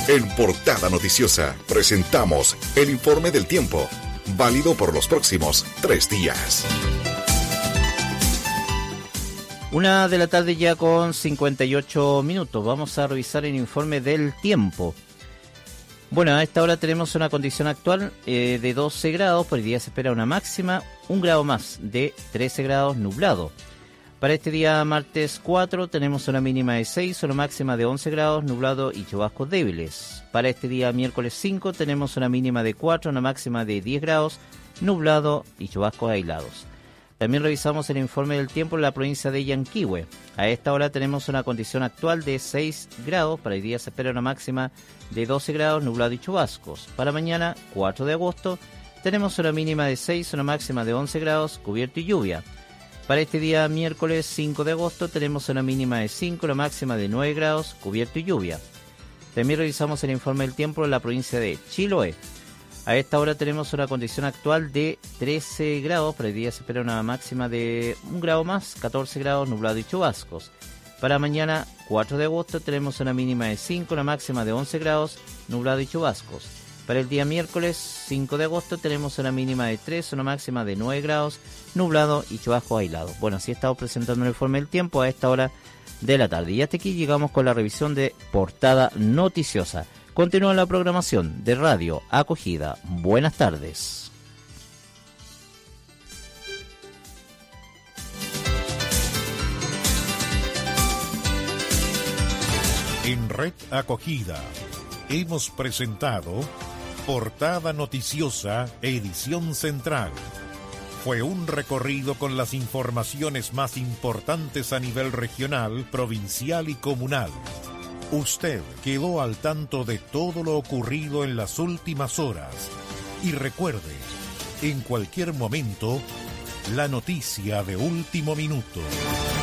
En Portada Noticiosa presentamos el informe del tiempo, válido por los próximos 3 días. 1 de la tarde ya con 58 minutos. Vamos a revisar el informe del tiempo. Bueno, a esta hora tenemos una condición actual de 12 grados. Por el día se espera una máxima, 1 grado más, de 13 grados nublado. Para este día martes 4 tenemos una mínima de 6, una máxima de 11 grados, nublado y chubascos débiles. Para este día miércoles 5 tenemos una mínima de 4, una máxima de 10 grados, nublado y chubascos aislados. También revisamos el informe del tiempo en la provincia de Yanquihue. A esta hora tenemos una condición actual de 6 grados. Para el día se espera una máxima de 12 grados, nublado y chubascos. Para mañana, 4 de agosto, tenemos una mínima de 6, una máxima de 11 grados, cubierto y lluvia. Para este día miércoles 5 de agosto tenemos una mínima de 5, una máxima de 9 grados, cubierto y lluvia. También revisamos el informe del tiempo en la provincia de Chiloé. A esta hora tenemos una condición actual de 13 grados. Para el día se espera una máxima de 1 grado más, 14 grados, nublado y chubascos. Para mañana 4 de agosto tenemos una mínima de 5, una máxima de 11 grados, nublado y chubascos. Para el día miércoles 5 de agosto tenemos una mínima de 3, una máxima de 9 grados, nublado y chubascos aislados. Bueno, así estamos presentando el informe del tiempo a esta hora de la tarde. Y hasta aquí llegamos con la revisión de Portada Noticiosa. Continúa la programación de Radio Acogida. Buenas tardes. En Red Acogida hemos presentado Portada Noticiosa, edición central. Fue un recorrido con las informaciones más importantes a nivel regional, provincial y comunal. Usted quedó al tanto de todo lo ocurrido en las últimas horas. Y recuerde, en cualquier momento, la noticia de último minuto.